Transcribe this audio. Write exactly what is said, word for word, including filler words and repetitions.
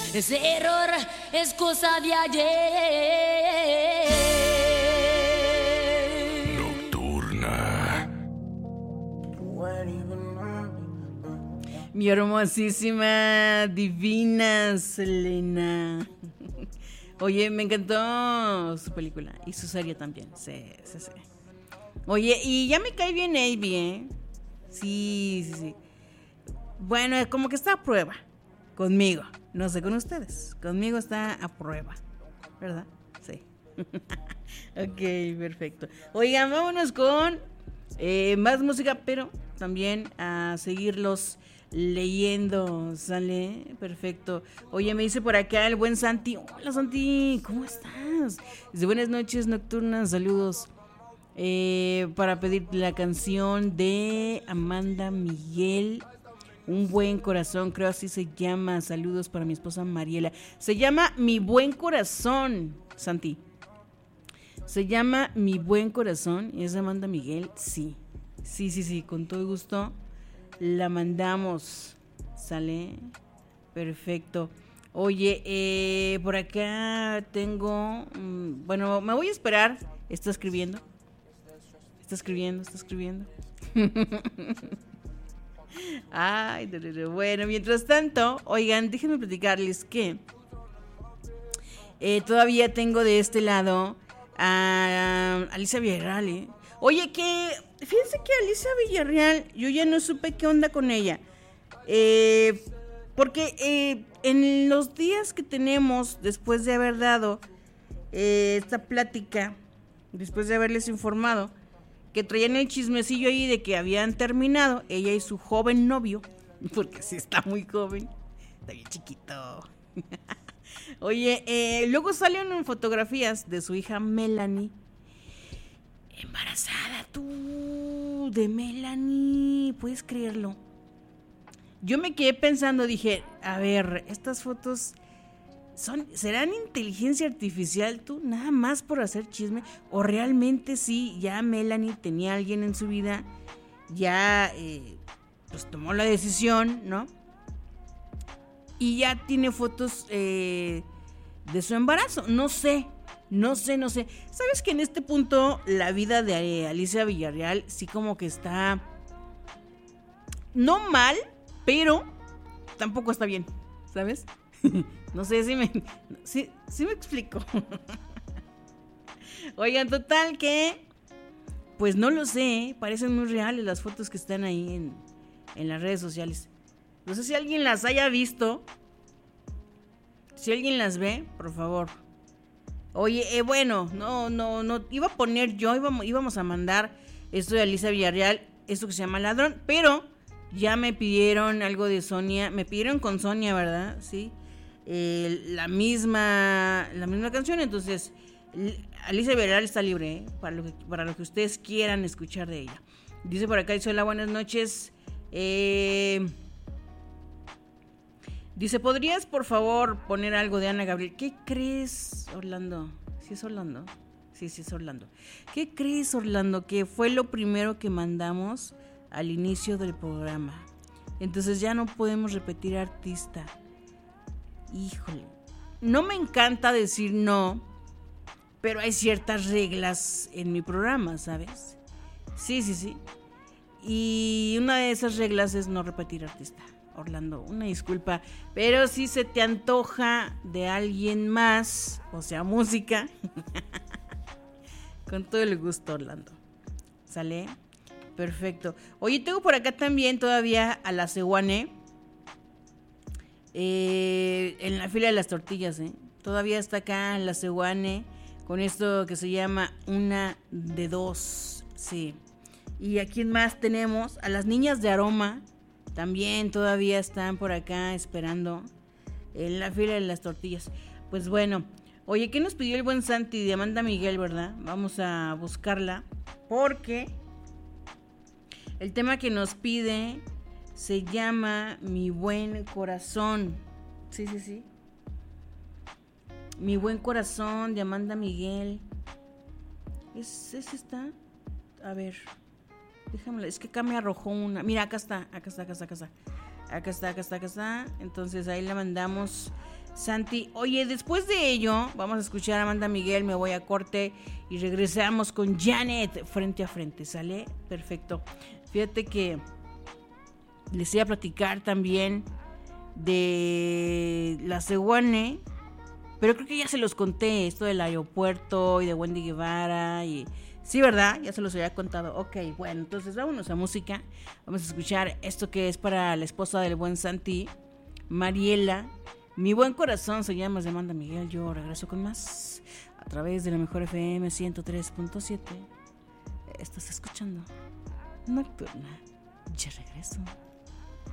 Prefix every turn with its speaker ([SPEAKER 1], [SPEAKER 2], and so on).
[SPEAKER 1] ese error es cosa de ayer.
[SPEAKER 2] Nocturna.
[SPEAKER 3] Mi hermosísima, divina Selena. Oye, me encantó su película y su serie también. Sí, sí, sí. Oye, y ya me cae bien Avi, ¿eh? Sí, sí, sí. Bueno, como que está a prueba conmigo. No sé con ustedes. Conmigo está a prueba, ¿verdad? Sí. Ok, perfecto. Oigan, vámonos con eh, más música, pero también a seguirlos leyendo, ¿sale? Perfecto. Oye, me dice por acá el buen Santi. Hola, Santi, ¿cómo estás? Dice, buenas noches nocturnas, saludos. Eh, para pedir la canción de Amanda Miguel, Un Buen Corazón, creo así se llama. Saludos para mi esposa Mariela. Se llama Mi Buen Corazón, Santi. Se llama Mi Buen Corazón y es de Amanda Miguel, sí. Sí, sí, sí, con todo gusto. La mandamos, ¿sale? Perfecto. Oye, eh, por acá tengo, mmm, bueno, me voy a esperar. Está escribiendo. Está escribiendo, está escribiendo. Ay, no, no, no. Bueno, mientras tanto, oigan, déjenme platicarles que eh, todavía tengo de este lado a Alicia Villarreal, ¿eh? Oye, que fíjense que Alicia Villarreal, yo ya no supe qué onda con ella. Eh, porque eh, en los días que tenemos, después de haber dado eh, esta plática, después de haberles informado, que traían el chismecillo ahí de que habían terminado, ella y su joven novio, porque sí está muy joven, está bien chiquito. Oye, eh, luego salieron fotografías de su hija Melanie, embarazada, tú, de Melanie, ¿puedes creerlo? Yo me quedé pensando, dije, a ver, estas fotos son, ¿serán inteligencia artificial, tú, nada más por hacer chisme? ¿O realmente sí, ya Melanie tenía a alguien en su vida, ya eh, pues tomó la decisión, ¿no? Y ya tiene fotos eh, de su embarazo, no sé. No sé, no sé. ¿Sabes que en este punto la vida de Alicia Villarreal sí como que está no mal, pero tampoco está bien, ¿sabes? No sé si me sí, sí me explico. Oigan, total que pues no lo sé, parecen muy reales las fotos que están ahí en, en las redes sociales. No sé si alguien las haya visto. Si alguien las ve, por favor. Oye, eh, bueno, no, no, no, iba a poner yo, íbamos, íbamos a mandar esto de Alicia Villarreal, esto que se llama Ladrón, pero ya me pidieron algo de Sonia, me pidieron con Sonia, ¿verdad? Sí, eh, la misma, la misma canción, entonces Alicia Villarreal está libre, ¿eh? para lo que, para lo que ustedes quieran escuchar de ella. Dice por acá, dice, hola, buenas noches, eh... Dice, ¿podrías por favor poner algo de Ana Gabriel? ¿Qué crees, Orlando? ¿Sí es Orlando? Sí, sí es Orlando. ¿Qué crees, Orlando? Que fue lo primero que mandamos al inicio del programa. Entonces ya no podemos repetir artista. Híjole. No me encanta decir no, pero hay ciertas reglas en mi programa, ¿sabes? Sí, sí, sí. Y una de esas reglas es no repetir artista. Orlando, una disculpa, pero si se te antoja de alguien más, o sea, música, con todo el gusto, Orlando. ¿Sale? Perfecto. Oye, tengo por acá también todavía a la Sewane, eh, en la fila de las tortillas, ¿eh? Todavía está acá en la Sewane, con esto que se llama Una de Dos, sí. ¿Y a quién más tenemos? A las niñas de Aroma. También todavía están por acá esperando en la fila de las tortillas. Pues bueno, oye, ¿qué nos pidió el buen Santi de Amanda Miguel, verdad? Vamos a buscarla porque el tema que nos pide se llama Mi Buen Corazón. Sí, sí, sí. Mi Buen Corazón de Amanda Miguel. ¿Es, ¿Ese está? A ver... Déjame, es que acá me arrojó una. Mira, acá está, acá está, acá está, acá está. Acá está, acá está, acá está. Entonces ahí la mandamos. Santi. Oye, después de ello, vamos a escuchar a Amanda Miguel, me voy a corte y regresamos con Janet frente a frente, ¿sale? Perfecto. Fíjate que les iba a platicar también de la Sewane, pero creo que ya se los conté, esto del aeropuerto y de Wendy Guevara y... Sí, ¿verdad? Ya se los había contado. Ok, bueno, entonces vámonos a música. Vamos a escuchar esto que es para la esposa del buen Santi, Mariela. Mi buen corazón se llama de Amanda Miguel. Yo regreso con más a través de la mejor F M ciento tres punto siete. Estás escuchando Nocturna. Ya regreso.